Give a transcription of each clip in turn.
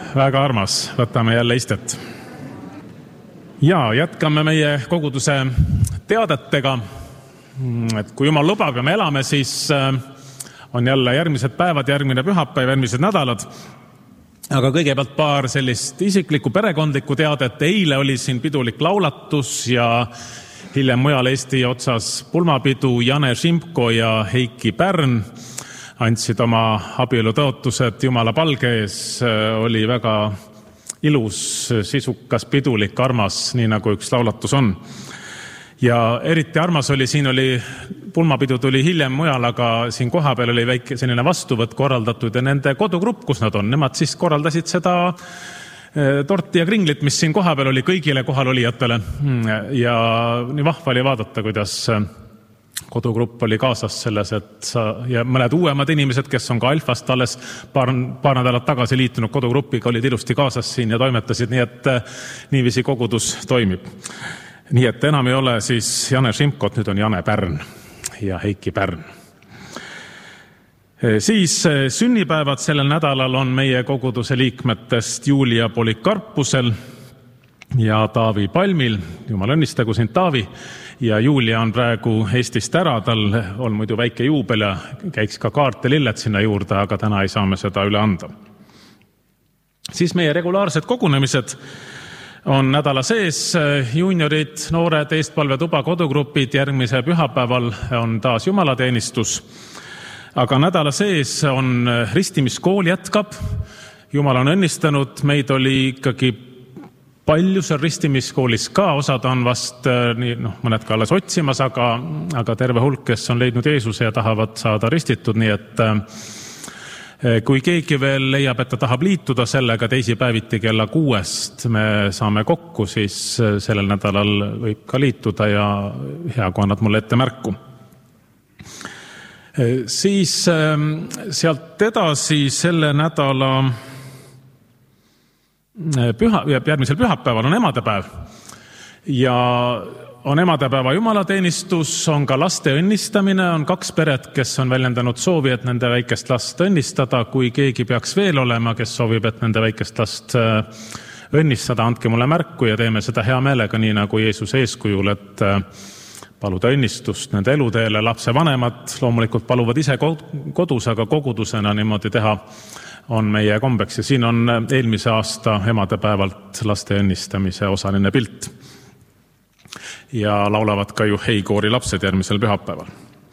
Väga armas, võtame jälle istet. Ja jätkame meie koguduse teadetega. Et kui Jumal lubab ja me elame, siis on jälle järgmised päevad, järgmine pühapäev, järgmised nädalad. Aga kõigepealt paar sellist isiklikku perekondlikku teadet. Eile oli siin pidulik laulatus ja hiljem mujal Eesti otsas pulmapidu. Jane Šimko ja Heiki Pärn andsid oma abielutõotused Jumala palge ees. Oli väga ilus, sisukas, pidulik, armas, nii nagu üks laulatus on. Ja eriti armas oli, siin oli, pulmapidu tuli hiljem mujal, aga siin kohapeal oli väike selline vastuvõtt korraldatud ja nende kodugrupp, kus nad on, nemad siis korraldasid seda torti ja kringlit, mis siin kohapeal oli kõigile kohalolijatele. Ja nii vahva oli vaadata, kuidas kodugrupp oli kaasas selles, ja mõned uuemad inimesed, kes on ka Alfast alles paar nädalat tagasi liitunud kodugrupiga, olid ilusti kaasas siin ja toimetasid, nii et niiviisi kogudus toimib. Nii et enam ei ole siis Jane Šimkot, nüüd on Jane Pärn ja Heiki Pärn. Siis sünnipäevad sellel nädalal on meie koguduse liikmetest Julia Polikarpusel ja Taavi Palmil. Jumal õnnistagu sind, Taavi. Ja Julia on praegu Eestist ära, tal on muidu väike juubel ja käiks ka kaarte lilled sinna juurde, aga täna ei saame seda üle anda. Siis meie regulaarsed kogunemised on nädala sees. Juniorid, noored, eestpalvetuba, kodugrupid, järgmise pühapäeval on taas jumalateenistus. Aga nädala sees on ristimiskool jätkab. Jumal on õnnistanud, meid oli ikkagi palju seal ristimiskoolis ka, osad on vast mõned ka alles otsimas, aga terve hulk, kes on leidnud Jeesuse ja tahavad saada ristitud, nii et kui keegi veel leiab, et ta tahab liituda sellega teisipäeviti kella 6 me saame kokku, siis sellel nädalal võib ka liituda ja hea, kui annad mulle ette märku. Siis sealt edasi selle nädala järgmisel pühapäeval on emadepäev ja on emadepäeva jumalateenistus, on ka laste õnnistamine, on 2 peret, kes on väljendanud soovi, et nende väikest last õnnistada. Kui keegi peaks veel olema, kes soovib, et nende väikest last õnnistada, andke mulle märku ja teeme seda hea meelega, nii nagu Jeesuse eeskujul, et paluda õnnistust nende eluteele. Lapse vanemad loomulikult paluvad ise kodus, aga kogudusena niimoodi teha on meie kombeks ja siin on eelmise aasta emadepäevalt laste õnnistamise osaline pilt. Ja laulavad ka ju Hei koori lapsed järgmisel pühapäeval.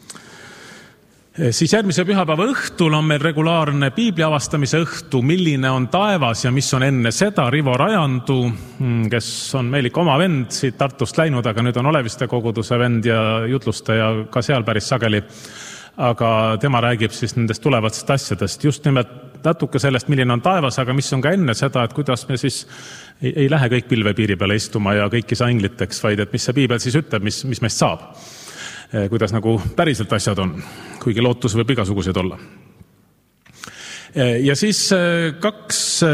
Siis järgmise pühapäeva õhtul on meil regulaarne piibli avastamise õhtu, milline on taevas ja mis on enne seda. Rivo Rajandu, kes on meil ikka oma vend siit Tartust läinud, aga nüüd on Oleviste koguduse vend ja jutlustaja ka seal päris sageli. Aga tema räägib siis nendest tulevatest asjadest, just nimelt natuke sellest, milline on taevas, aga mis on ka enne seda, et kuidas me siis ei lähe kõik pilvepiiri peale istuma ja kõiki saa ingliteks, vaid et mis see piibel siis ütleb, mis meist saab. Kuidas nagu päriselt asjad on, kuigi lootus võib igasugused olla. Ja siis 2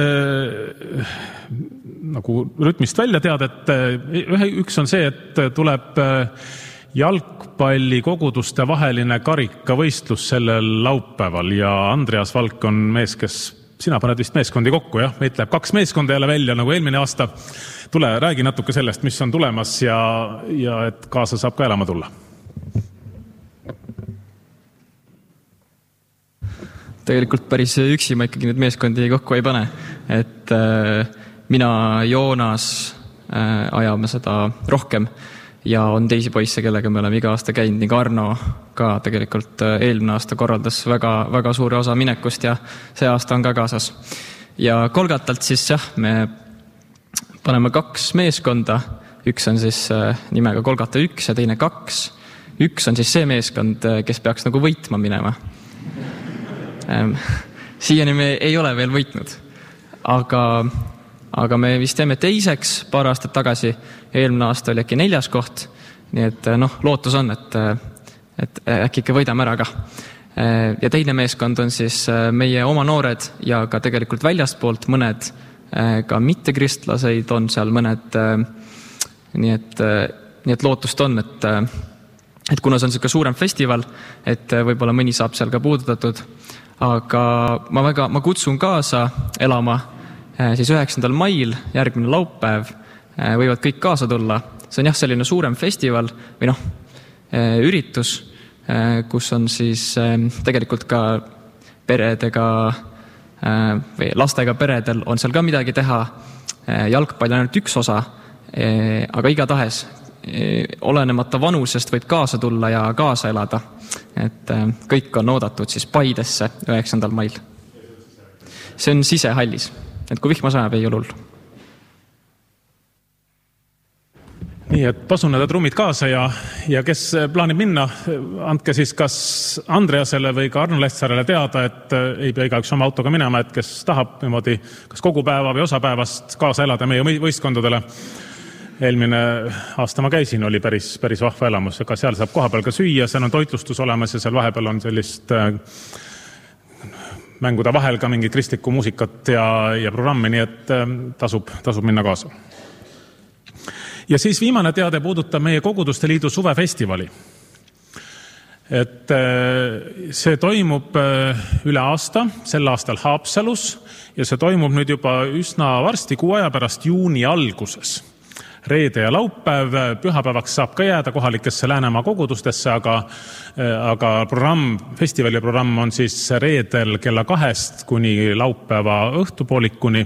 nagu rütmist välja teada, et üks on see, et tuleb jalgpalli koguduste vaheline karikavõistlus sellel laupäeval ja Andreas Valk on mees, kes sina paned vist meeskondi kokku, jah? Meilt läheb 2 meeskonda jälle välja nagu eelmine aasta. Tule, räägi natuke sellest, mis on tulemas ja et kaasa saab ka elama tulla. Tegelikult päris üksi ma ikkagi nüüd meeskondi kokku ei pane. Et mina, Joonas ajame seda rohkem ja on teisi poisse, kellega me oleme iga aasta käinud, nii Arno ka tegelikult eelmine aasta korraldas väga, väga suure osa minekust ja see aasta on ka kaasas. Ja Kolgatalt siis me paneme 2 meeskonda, üks on siis nimega Kolgata 1 ja teine 2. Üks on siis see meeskond, kes peaks nagu võitma minema. Siiani me ei ole veel võitnud, aga me vist teeme teiseks paar aastat tagasi, eelmine aasta oli äkki 4. koht, nii et lootus on, et äkki ikka võidame ära ka. Ja teine meeskond on siis meie oma noored ja ka tegelikult väljastpoolt mõned, ka mittekristlaseid on seal mõned, nii et lootust on, et kuna see on selline suurem festival, et võib-olla mõni saab seal ka puudutatud, aga ma kutsun kaasa elama siis 9. mail, järgmine laupäev, võivad kõik kaasa tulla. See on selline suurem festival või üritus, kus on siis tegelikult ka peredega või lastega peredel on seal ka midagi teha. Jalgpall on ainult üks osa, aga igatahes olenemata vanusest võib kaasa tulla ja kaasa elada. Et kõik on oodatud siis Paidesse 9. mail. See on sisehallis, et kui vihma sajab, ei ole hullu. Nii, et pasuneda trummid kaasa ja kes plaanib minna, andke siis kas Andreasele või ka Arno Lehtsarele teada, et ei pea igaüks oma autoga minema, et kes tahab niimoodi kas kogu päeva või osapäevast kaasa elada meie võistkondadele. Eelmine aasta ma käisin, oli päris vahva elamus, aga seal saab kohapeal ka süüa, seal on toitlustus olemas ja seal vahepeal on sellist mängude vahel ka mingit kristlikku muusikat ja programmi, nii et tasub minna kaasa. Ja siis viimane teade puudutab meie Koguduste Liidu suvefestivali. Et see toimub üle aasta, sel aastal Haapsalus ja see toimub nüüd juba üsna varsti 6 aja pärast juuni alguses. Reede ja laupäev, pühapäevaks saab ka jääda kohalikesse Läänemaa kogudustesse, aga festivali programm on siis reedel kella 2 kuni laupäeva õhtupoolikuni.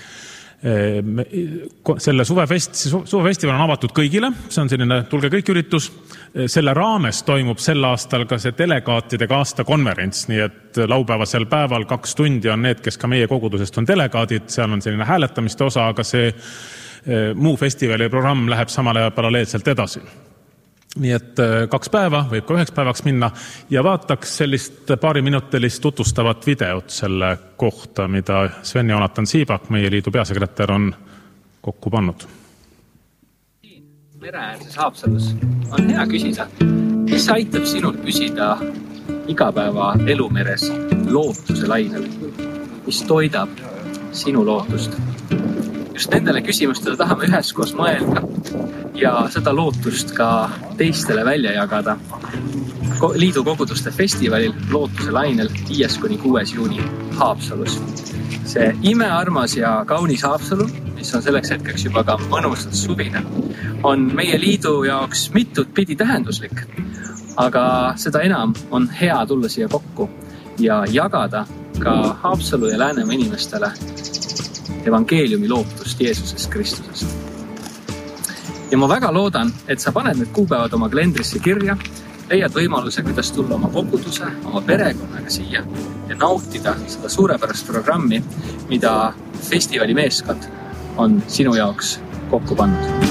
Selle suvefestival on avatud kõigile, see on selline tulge kõik üritus. Selle raames toimub sel aastal ka see delegaatidega aastakonverents, nii et laupäevasel päeval 2 tundi on need, kes ka meie kogudusest on delegaadid, seal on selline hääletamiste osa, aga see muu festivali programm läheb samal ajal paralleelselt edasi. Nii et 2 päeva, võib ka 1 päevaks minna ja vaataks sellist paariminutilist tutvustavat videot selle kohta, mida Sven Joonatan Siibak, meie liidu peasekretär, on kokku pannud. Mereäärses Haapsalus on hea küsida, mis aitab sinul püsida igapäeva elumeres lootuse lainel, mis toidab sinu lootust. Just nendele küsimustele tahame üheskoos mõelda ja seda lootust ka teistele välja jagada. Liidu koguduste festivalil Lootuse lainel 5.–6. juuni Haapsalus. See imearmas ja kaunis Haapsalu, mis on selleks hetkeks juba ka mõnusalt suvine, on meie liidu jaoks mitut pidi tähenduslik, aga seda enam on hea tulla siia kokku ja jagada ka Haapsalu ja Läänemaa inimestele evangeeliumi lootust Jeesusest Kristusest. Ja ma väga loodan, et sa paned need kuupäevad oma kalendrisse kirja, leiad võimaluse, kuidas tulla oma koguduse, oma perekonnaga siia ja nautida seda suurepärast programmi, mida festivali meeskond on sinu jaoks kokku pannud.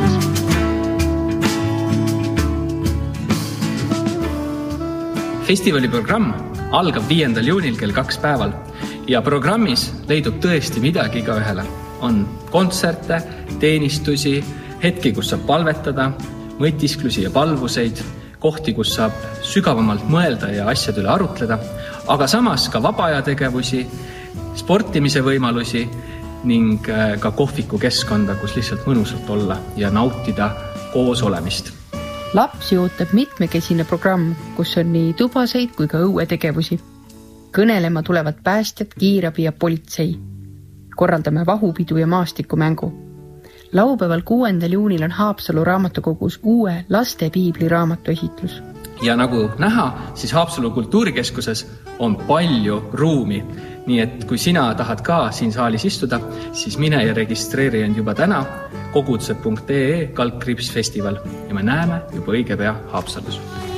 Festivali programm algab 5. juunil kell 2 päeval ja programmis leidub tõesti midagi igaühele. On kontserte, teenistusi, hetki, kus saab palvetada, mõtisklusi ja palvuseid, kohti, kus saab sügavamalt mõelda ja asjade üle arutleda, aga samas ka vabaajategevusi, sportimise võimalusi ning ka kohviku keskkonda, kus lihtsalt mõnusalt olla ja nautida koos olemist. Lapsi ootab mitmekesine programm, kus on nii tubaseid kui ka õuetegevusi. Kõnelema tulevad päästjad, kiirabi ja politsei. Korraldame vahupidu ja maastikumängu. Laupäeval 6. juunil on Haapsalu raamatukogus uue laste piibli raamatu esitlus. Ja nagu näha, siis Haapsalu kultuurikeskuses on palju ruumi. Nii et kui sina tahad ka siin saalis istuda, siis mine ja registreeri end juba täna koguduse.ee/festival ja me näeme juba õige pea Haapsalus.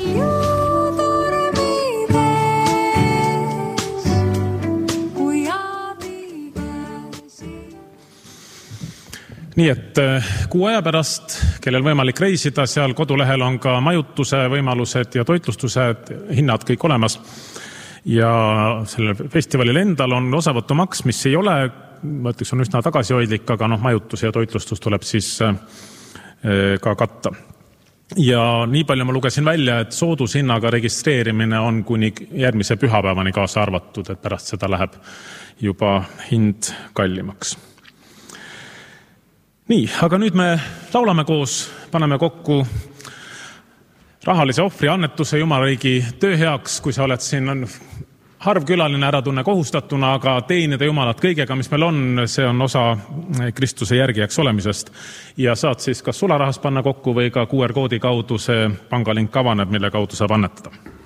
Nii et 6 aja pärast, kellel võimalik reisida, seal kodulehel on ka majutuse võimalused ja toitlustused, hinnad kõik olemas. Ja sellel festivalil endal on osavõtumaks, mis ei ole, ma ütleks, on üsna tagasihoidlik, aga majutus ja toitlustus tuleb siis ka katta. Ja nii palju ma lugesin välja, et soodushinnaga registreerimine on kuni järgmise pühapäevani kaasa arvatud, et pärast seda läheb juba hind kallimaks. Nii, aga nüüd me laulame koos, paneme kokku rahalise ohvri annetuse Jumalariigi töö heaks, kui sa oled siin harv külaline ära tunne kohustatuna, aga teenida Jumalat kõigega, mis meil on, see on osa Kristuse järgijaks olemisest. Ja saad siis kas sularahas panna kokku või ka QR-koodi kaudu see pangalink avaneb, mille kaudu saab annetada.